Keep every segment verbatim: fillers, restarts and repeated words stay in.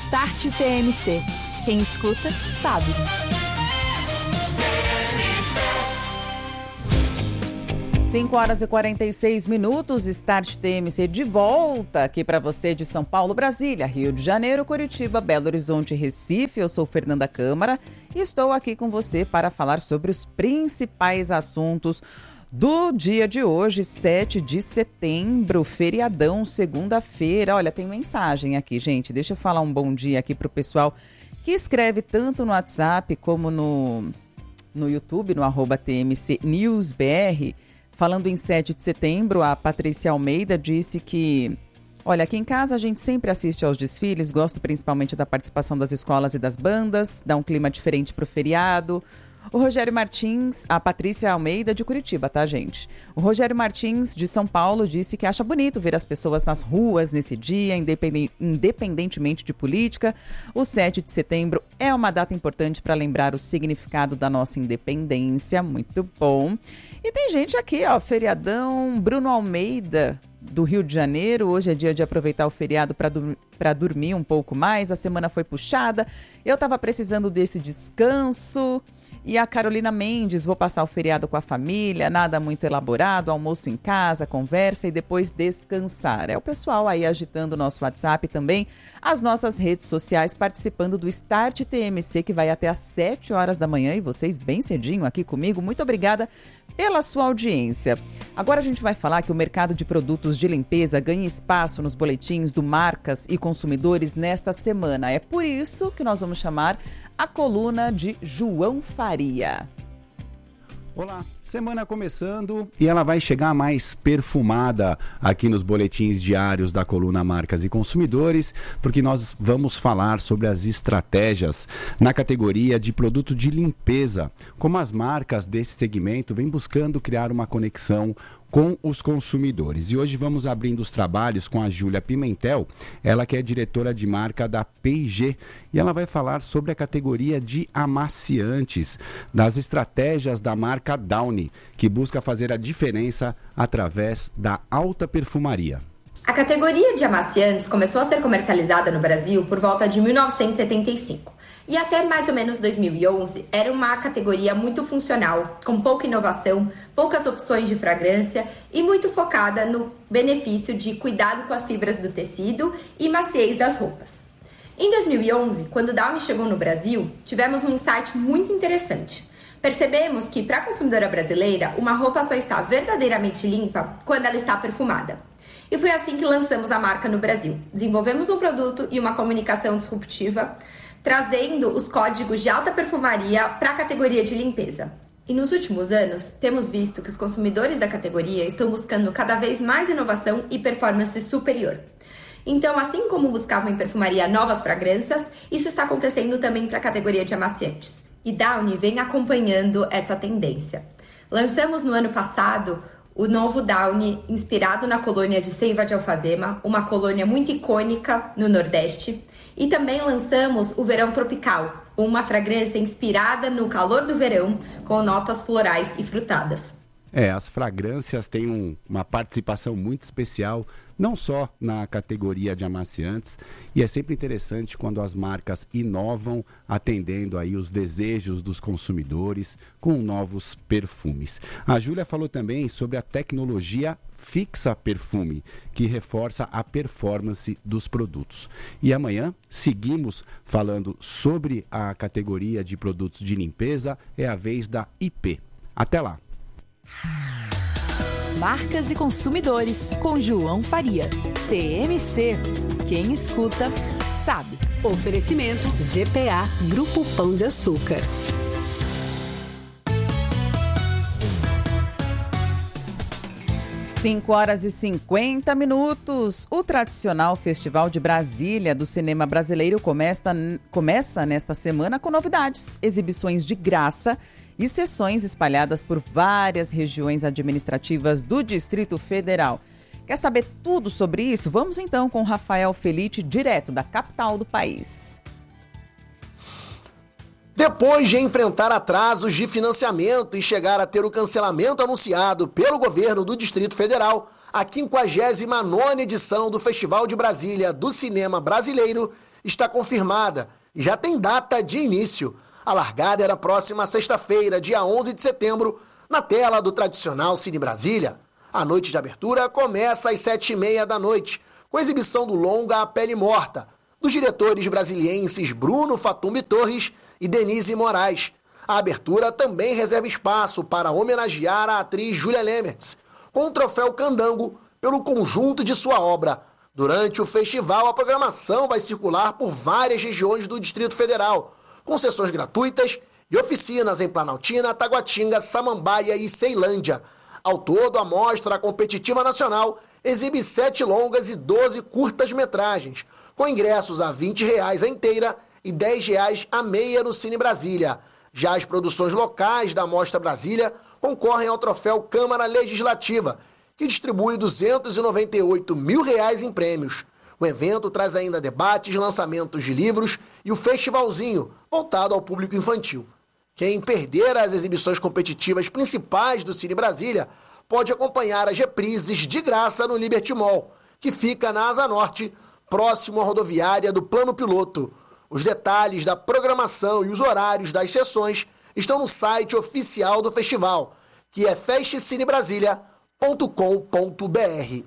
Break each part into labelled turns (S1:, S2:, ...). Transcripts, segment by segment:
S1: Start T M C. Quem escuta, sabe.
S2: cinco horas e quarenta e seis minutos, Start T M C de volta aqui para você de São Paulo, Brasília, Rio de Janeiro, Curitiba, Belo Horizonte e Recife. Eu sou Fernanda Câmara e estou aqui com você para falar sobre os principais assuntos do dia de hoje, sete de setembro, feriadão, segunda-feira. Olha, tem mensagem aqui, gente. Deixa eu falar um bom dia aqui para o pessoal que escreve tanto no WhatsApp como no, no YouTube, no arroba T M C News B R. Falando em sete de setembro, a Patrícia Almeida disse que, olha, aqui em casa a gente sempre assiste aos desfiles, gosto principalmente da participação das escolas e das bandas, dá um clima diferente pro feriado. O Rogério Martins, a Patrícia Almeida de Curitiba, tá, gente? O Rogério Martins, de São Paulo, disse que acha bonito ver as pessoas nas ruas nesse dia, independente, independentemente de política. O sete de setembro é uma data importante para lembrar o significado da nossa independência. Muito bom. E tem gente aqui, ó, feriadão, Bruno Almeida, do Rio de Janeiro. Hoje é dia de aproveitar o feriado para dur- para dormir um pouco mais. A semana foi puxada. Eu estava precisando desse descanso. E a Carolina Mendes, vou passar o feriado com a família, nada muito elaborado, almoço em casa, conversa e depois descansar. É o pessoal aí agitando o nosso WhatsApp também, as nossas redes sociais, participando do Start T M C, que vai até às sete horas da manhã, e vocês bem cedinho aqui comigo. Muito obrigada pela sua audiência. Agora a gente vai falar que o mercado de produtos de limpeza ganha espaço nos boletins do Marcas e Consumidores nesta semana. É por isso que nós vamos chamar a coluna de João Faria.
S3: Olá, semana começando e ela vai chegar mais perfumada aqui nos boletins diários da coluna Marcas e Consumidores, porque nós vamos falar sobre as estratégias na categoria de produto de limpeza, como as marcas desse segmento vêm buscando criar uma conexão com os consumidores. E hoje vamos abrindo os trabalhos com a Júlia Pimentel, ela que é diretora de marca da P e G, e ela vai falar sobre a categoria de amaciantes, das estratégias da marca Downy, que busca fazer a diferença através da alta perfumaria.
S4: A categoria de amaciantes começou a ser comercializada no Brasil por volta de mil novecentos e setenta e cinco. E até mais ou menos dois mil e onze era uma categoria muito funcional, com pouca inovação, poucas opções de fragrância e muito focada no benefício de cuidado com as fibras do tecido e maciez das roupas. Em dois mil e onze, quando Downy chegou no Brasil, tivemos um insight muito interessante. Percebemos que, para a consumidora brasileira, uma roupa só está verdadeiramente limpa quando ela está perfumada. E foi assim que lançamos a marca no Brasil. Desenvolvemos um produto e uma comunicação disruptiva, trazendo os códigos de alta perfumaria para a categoria de limpeza. E nos últimos anos, temos visto que os consumidores da categoria estão buscando cada vez mais inovação e performance superior. Então, assim como buscavam em perfumaria novas fragrâncias, isso está acontecendo também para a categoria de amaciantes. E Downy vem acompanhando essa tendência. Lançamos no ano passado o novo Downy, inspirado na colônia de Seiva de Alfazema, uma colônia muito icônica no Nordeste. E também lançamos o Verão Tropical, uma fragrância inspirada no calor do verão, com notas florais e frutadas.
S3: É, as fragrâncias têm um, uma participação muito especial, não só na categoria de amaciantes, e é sempre interessante quando as marcas inovam, atendendo aí os desejos dos consumidores com novos perfumes. A Júlia falou também sobre a tecnologia Fixa Perfume, que reforça a performance dos produtos. E amanhã seguimos falando sobre a categoria de produtos de limpeza, é a vez da I P. Até lá!
S1: Marcas e Consumidores, com João Faria. T M C. Quem escuta, sabe.
S5: Oferecimento G P A Grupo Pão de Açúcar.
S2: cinco horas e cinquenta minutos. O tradicional Festival de Brasília do Cinema Brasileiro começa, começa nesta semana com novidades, exibições de graça e sessões espalhadas por várias regiões administrativas do Distrito Federal. Quer saber tudo sobre isso? Vamos então com Rafael Felitti, direto da capital do país.
S6: Depois de enfrentar atrasos de financiamento e chegar a ter o cancelamento anunciado pelo governo do Distrito Federal, a quinquagésima nona edição do Festival de Brasília do Cinema Brasileiro está confirmada e já tem data de início. A largada é na próxima sexta-feira, dia onze de setembro, na tela do tradicional Cine Brasília. A noite de abertura começa às sete e meia da noite, com a exibição do longa A Pele Morta, dos diretores brasilienses Bruno Fatumbi Torres e Denise Moraes. A abertura também reserva espaço para homenagear a atriz Julia Lemertz, com o troféu Candango pelo conjunto de sua obra. Durante o festival, a programação vai circular por várias regiões do Distrito Federal, com sessões gratuitas e oficinas em Planaltina, Taguatinga, Samambaia e Ceilândia. Ao todo, a Mostra Competitiva Nacional exibe sete longas e doze curtas-metragens, com ingressos a vinte reais a inteira e dez reais a meia no Cine Brasília. Já as produções locais da Mostra Brasília concorrem ao troféu Câmara Legislativa, que distribui duzentos e noventa e oito mil reais em prêmios. O evento traz ainda debates, lançamentos de livros e o festivalzinho, voltado ao público infantil. Quem perder as exibições competitivas principais do Cine Brasília pode acompanhar as reprises de graça no Liberty Mall, que fica na Asa Norte, próximo à rodoviária do Plano Piloto. Os detalhes da programação e os horários das sessões estão no site oficial do festival, que é fest cine brasilia ponto com ponto b r.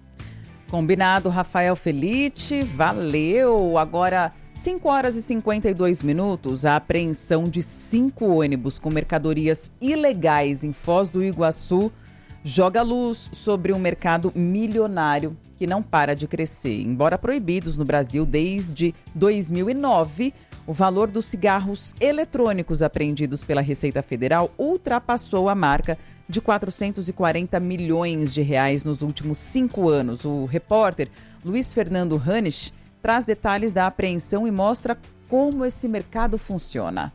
S2: Combinado, Rafael Felite, valeu! Agora, cinco horas e cinquenta e dois minutos, a apreensão de cinco ônibus com mercadorias ilegais em Foz do Iguaçu joga luz sobre um mercado milionário que não para de crescer. Embora proibidos no Brasil desde dois mil e nove, o valor dos cigarros eletrônicos apreendidos pela Receita Federal ultrapassou a marca de quatrocentos e quarenta milhões de reais nos últimos cinco anos. O repórter Luiz Fernando Hanisch traz detalhes da apreensão e mostra como esse mercado funciona.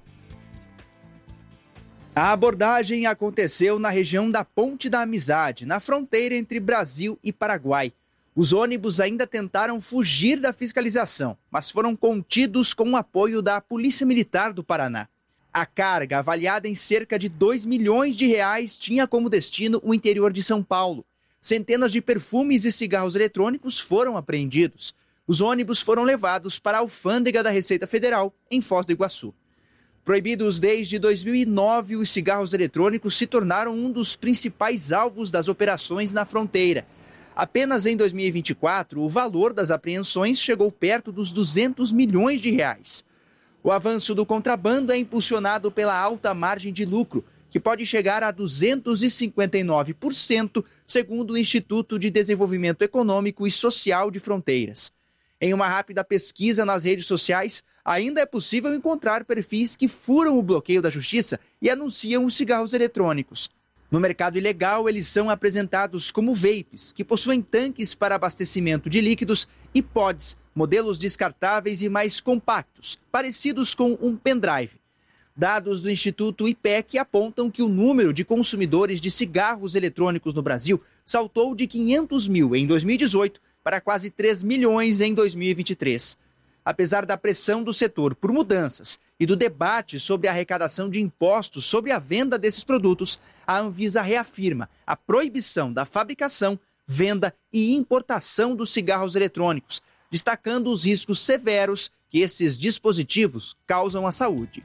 S7: A abordagem aconteceu na região da Ponte da Amizade, na fronteira entre Brasil e Paraguai. Os ônibus ainda tentaram fugir da fiscalização, mas foram contidos com o apoio da Polícia Militar do Paraná. A carga, avaliada em cerca de dois milhões de reais, tinha como destino o interior de São Paulo. Centenas de perfumes e cigarros eletrônicos foram apreendidos. Os ônibus foram levados para a alfândega da Receita Federal, em Foz do Iguaçu. Proibidos desde dois mil e nove, os cigarros eletrônicos se tornaram um dos principais alvos das operações na fronteira. Apenas em dois mil e vinte e quatro, o valor das apreensões chegou perto dos duzentos milhões de reais. O avanço do contrabando é impulsionado pela alta margem de lucro, que pode chegar a duzentos e cinquenta e nove por cento, segundo o Instituto de Desenvolvimento Econômico e Social de Fronteiras. Em uma rápida pesquisa nas redes sociais, ainda é possível encontrar perfis que furam o bloqueio da justiça e anunciam os cigarros eletrônicos. No mercado ilegal, eles são apresentados como vapes, que possuem tanques para abastecimento de líquidos, e pods, modelos descartáveis e mais compactos, parecidos com um pendrive. Dados do Instituto I P E C apontam que o número de consumidores de cigarros eletrônicos no Brasil saltou de quinhentos mil em dois mil e dezoito para quase três milhões em dois mil e vinte e três. Apesar da pressão do setor por mudanças e do debate sobre a arrecadação de impostos sobre a venda desses produtos, a Anvisa reafirma a proibição da fabricação, venda e importação dos cigarros eletrônicos, destacando os riscos severos que esses dispositivos causam à saúde.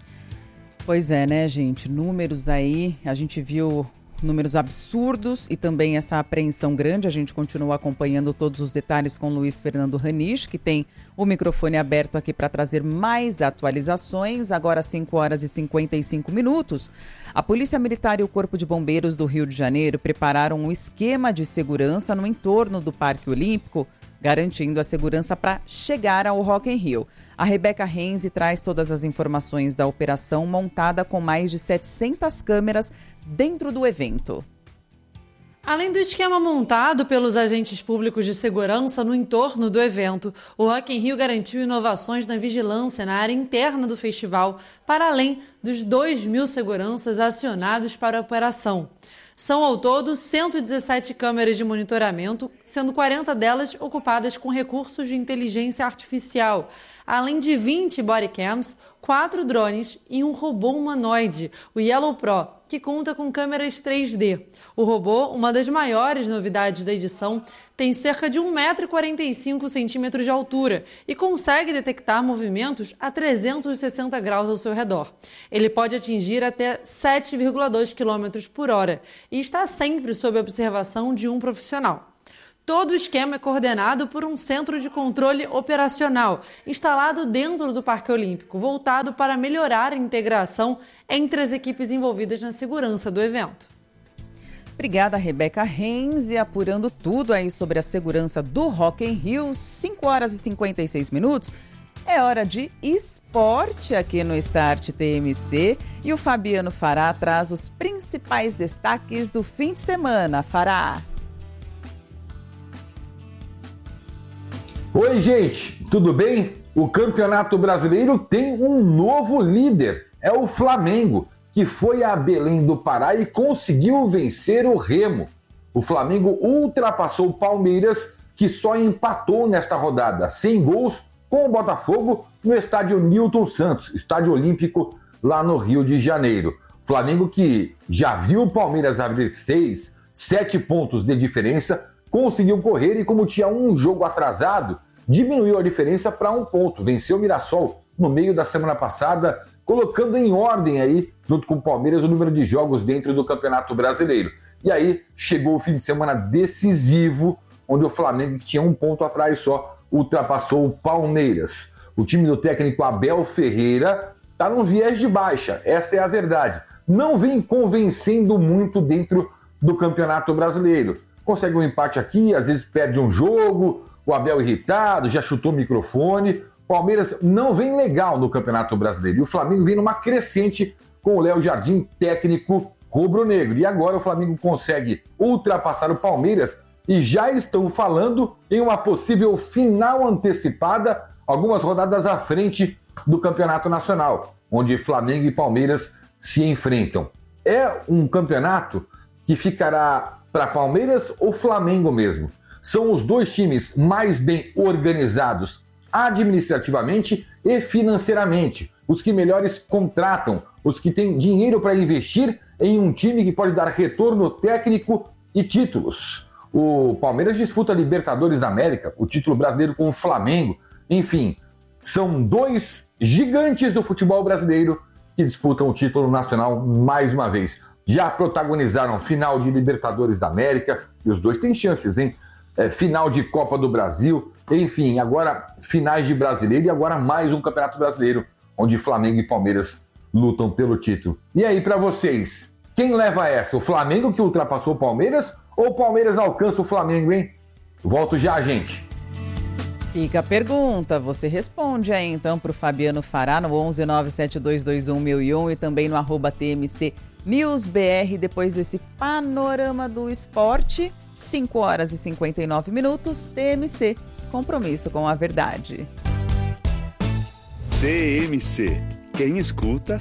S2: Pois é, né, gente? Números aí, a gente viu números absurdos e também essa apreensão grande. A gente continua acompanhando todos os detalhes com Luiz Fernando Hanisch, que tem o microfone aberto aqui para trazer mais atualizações. Agora, cinco horas e cinquenta e cinco minutos. A Polícia Militar e o Corpo de Bombeiros do Rio de Janeiro prepararam um esquema de segurança no entorno do Parque Olímpico, garantindo a segurança para chegar ao Rock in Rio. A Rebeca Renzi traz todas as informações da operação montada com mais de setecentas câmeras dentro do evento.
S8: Além do esquema montado pelos agentes públicos de segurança no entorno do evento, o Rock in Rio garantiu inovações na vigilância na área interna do festival, para além dos dois mil seguranças acionados para a operação. São ao todo cento e dezessete câmeras de monitoramento, sendo quarenta delas ocupadas com recursos de inteligência artificial, além de vinte bodycams, quatro drones e um robô humanoide, o Yellow Pro, que conta com câmeras três D. O robô, uma das maiores novidades da edição, tem cerca de um metro e quarenta e cinco centímetros de altura e consegue detectar movimentos a trezentos e sessenta graus ao seu redor. Ele pode atingir até sete vírgula dois quilômetros por hora e está sempre sob observação de um profissional. Todo o esquema é coordenado por um centro de controle operacional, instalado dentro do Parque Olímpico, voltado para melhorar a integração entre as equipes envolvidas na segurança do evento.
S2: Obrigada, Rebeca Reis, e apurando tudo aí sobre a segurança do Rock in Rio, cinco horas e cinquenta e seis minutos. É hora de esporte aqui no Start T M C e o Fabiano Fará traz os principais destaques do fim de semana. Fará.
S9: Oi, gente, tudo bem? O Campeonato Brasileiro tem um novo líder, é o Flamengo, que foi a Belém do Pará e conseguiu vencer o Remo. O Flamengo ultrapassou o Palmeiras, que só empatou nesta rodada, sem gols, com o Botafogo no estádio Newton Santos, estádio olímpico lá no Rio de Janeiro. Flamengo que já viu o Palmeiras abrir seis, sete pontos de diferença, conseguiu correr e, como tinha um jogo atrasado, diminuiu a diferença para um ponto. Venceu o Mirassol no meio da semana passada, colocando em ordem aí, junto com o Palmeiras, o número de jogos dentro do Campeonato Brasileiro. E aí chegou o fim de semana decisivo, onde o Flamengo, que tinha um ponto atrás só, ultrapassou o Palmeiras. O time do técnico Abel Ferreira está num viés de baixa, essa é a verdade. Não vem convencendo muito dentro do Campeonato Brasileiro. Consegue um empate aqui, às vezes perde um jogo, o Abel irritado, já chutou o microfone. Palmeiras não vem legal no Campeonato Brasileiro. E o Flamengo vem numa crescente com o Léo Jardim, técnico rubro-negro. E agora o Flamengo consegue ultrapassar o Palmeiras e já estão falando em uma possível final antecipada, algumas rodadas à frente do Campeonato Nacional, onde Flamengo e Palmeiras se enfrentam. É um campeonato que ficará para Palmeiras ou Flamengo mesmo. São os dois times mais bem organizados administrativamente e financeiramente, os que melhores contratam, os que têm dinheiro para investir em um time que pode dar retorno técnico e títulos. O Palmeiras disputa a Libertadores da América, o título brasileiro com o Flamengo. Enfim, são dois gigantes do futebol brasileiro que disputam o título nacional mais uma vez. Já protagonizaram final de Libertadores da América, e os dois têm chances, hein? É, final de Copa do Brasil, enfim, agora finais de Brasileiro e agora mais um Campeonato Brasileiro, onde Flamengo e Palmeiras lutam pelo título. E aí, para vocês, quem leva essa? O Flamengo que ultrapassou o Palmeiras ou o Palmeiras alcança o Flamengo, hein? Volto já, gente.
S2: Fica a pergunta, você responde aí então para o Fabiano Fará no onze nove sete dois dois um mil e um e também no arroba T M C News B R, depois desse panorama do esporte. cinco horas e cinquenta e nove minutos, T M C, compromisso com a verdade.
S10: T M C, quem escuta